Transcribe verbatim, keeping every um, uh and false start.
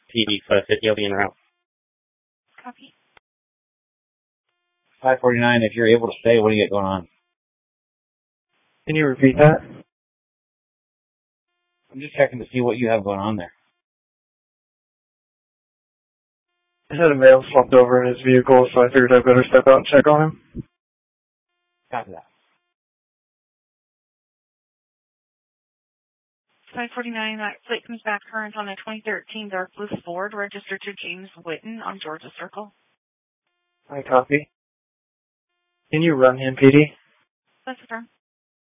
P D five fifty, I'll be en route. Copy. five forty-nine, if you're able to stay, what do you got going on? Can you repeat that? I'm just checking to see what you have going on there. I had a male slumped over in his vehicle, so I figured I better step out and check on him. Copy that. five forty-nine, that plate comes back current on a twenty thirteen Dark Blue Ford registered to James Witten on Georgia Circle. I copy. Can you run him, P D? That's affirmed.